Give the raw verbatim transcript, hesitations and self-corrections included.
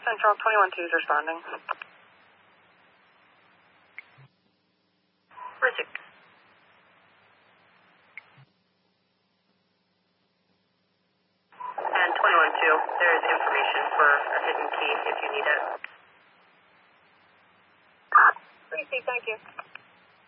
Central, twenty-one two is responding. Richard. And twenty-one two, there is information for a hidden key if you need it. Receive, thank you.